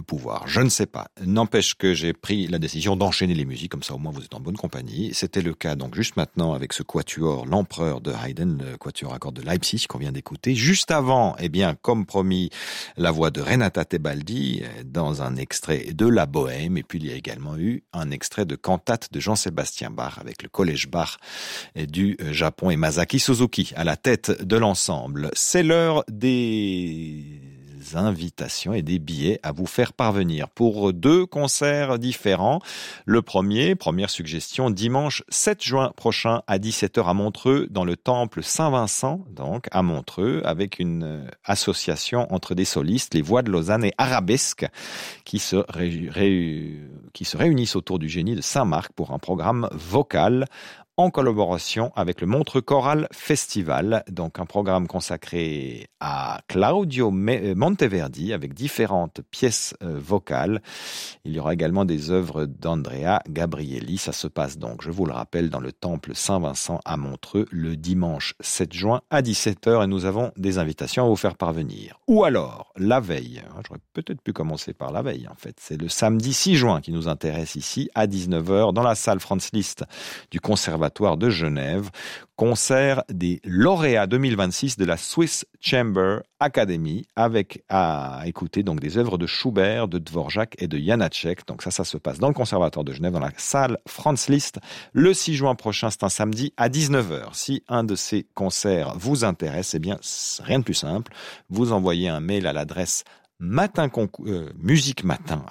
le pouvoir. Je ne sais pas. N'empêche que j'ai pris la décision d'enchaîner les musiques, comme ça au moins vous êtes en bonne compagnie. C'était le cas donc juste maintenant avec ce quatuor, l'Empereur de Haydn, le quatuor à cordes de Leipzig qu'on vient d'écouter. Juste avant, eh bien, comme promis, la voix de Renata Tebaldi dans un extrait de La Bohème. Et puis il y a également eu un extrait de cantate de Jean-Sébastien Bach avec le Collège Bach du Japon et Masaki Suzuki à la tête de l'ensemble. C'est l'heure des invitations et des billets à vous faire parvenir pour 2 concerts différents. Le première suggestion, dimanche 7 juin prochain à 17h à Montreux, dans le temple Saint-Vincent, donc à Montreux, avec une association entre des solistes, les Voix de Lausanne et Arabesque, qui se réunissent autour du Génie de Saint-Marc pour un programme vocal en collaboration avec le Montreux Choral Festival, donc un programme consacré à Claudio Monteverdi avec différentes pièces vocales. Il y aura également des œuvres d'Andrea Gabrielli. Ça se passe donc, je vous le rappelle, dans le temple Saint-Vincent à Montreux le dimanche 7 juin à 17h et nous avons des invitations à vous faire parvenir. Ou alors, la veille, j'aurais peut-être pu commencer par la veille en fait, c'est le samedi 6 juin qui nous intéresse ici à 19h dans la salle Franz Liszt du Conservatoire de Genève, concert des lauréats 2026 de la Swiss Chamber Academy avec à écouter donc des œuvres de Schubert, de Dvorak et de Janacek. Donc ça se passe dans le Conservatoire de Genève, dans la salle Franz Liszt, le 6 juin prochain, c'est un samedi à 19h. Si un de ces concerts vous intéresse, eh bien, rien de plus simple, vous envoyez un mail à l'adresse musique matin.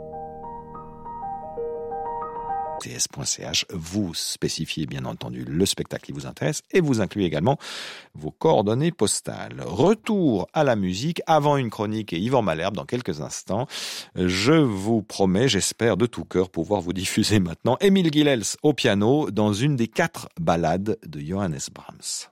ts.ch, vous spécifiez bien entendu le spectacle qui vous intéresse et vous incluez également vos coordonnées postales. Retour à la musique avant une chronique et Yvan Malherbe dans quelques instants. Je vous promets, j'espère de tout cœur pouvoir vous diffuser maintenant Émile Guilels au piano dans une des 4 ballades de Johannes Brahms.